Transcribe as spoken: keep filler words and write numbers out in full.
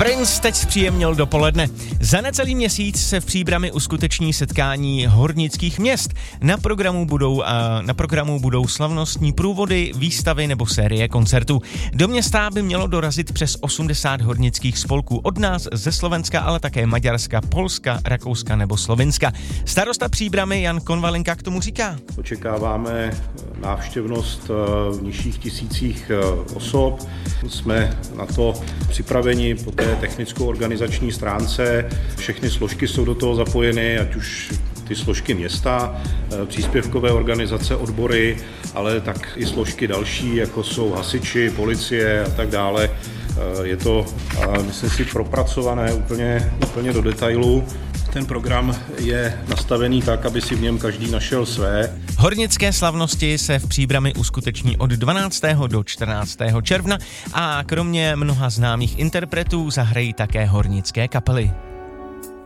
Prince teď zpříjemnil dopoledne. Za necelý měsíc se v Příbrami uskuteční setkání hornických měst. Na programu budou, uh, na programu budou slavnostní průvody, výstavy nebo série koncertů. Do města by mělo dorazit přes osmdesát hornických spolků od nás ze Slovenska, ale také Maďarska, Polska, Rakouska nebo Slovinska. Starosta Příbrami Jan Konvalinka k tomu říká. Očekáváme návštěvnost v nižších tisících osob. Jsme na to připraveni po té technicko-organizační stránce. Všechny složky jsou do toho zapojeny, ať už ty složky města, příspěvkové organizace, odbory, ale tak i složky další, jako jsou hasiči, policie a tak dále. Je to, myslím si, propracované úplně, úplně do detailu. Ten program je nastavený tak, aby si v něm každý našel své. Hornické slavnosti se v Příbrami uskuteční od dvanáctého do čtrnáctého června a kromě mnoha známých interpretů zahrají také hornické kapely.